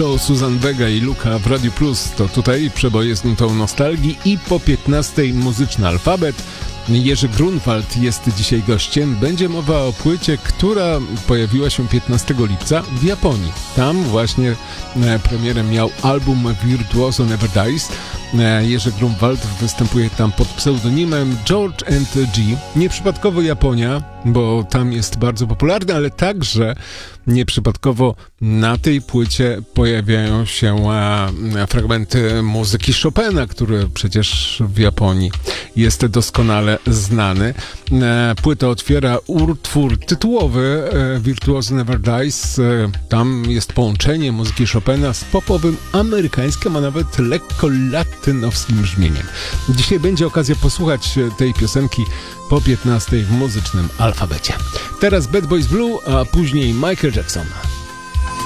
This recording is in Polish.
To Suzanne Vega i Luka w Radiu Plus. To tutaj przeboje z nutą nostalgii i po 15 muzyczny alfabet. Jerzy Grunwald jest dzisiaj gościem. Będzie mowa o płycie, która pojawiła się 15 lipca w Japonii. Tam właśnie premierę miał album Virtuoso Never Dies. Jerzy Grunwald występuje tam pod pseudonimem George &G. Nieprzypadkowo Japonia, bo tam jest bardzo popularny, ale także nieprzypadkowo na tej płycie pojawiają się fragmenty muzyki Chopina, który przecież w Japonii jest doskonale znany. Płytę otwiera utwór tytułowy Virtuoso Never Dies. Tam jest połączenie muzyki Chopina z popowym, amerykańskim, a nawet lekko latynowskim brzmieniem. Dzisiaj będzie okazja posłuchać tej piosenki po 15 w muzycznym alfabecie. Teraz Bad Boys Blue, a później Michael Jackson.